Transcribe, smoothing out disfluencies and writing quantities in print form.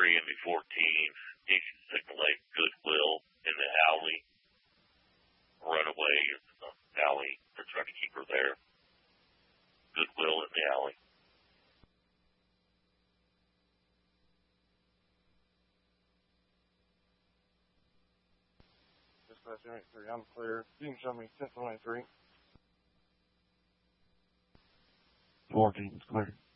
MB14, East Signal Lake, Goodwill in the alley. Runaway in the alley. They're trying to keep her there. Goodwill in the alley. Dispatch M83, I'm clear. You can show me 1023. 14, it's clear.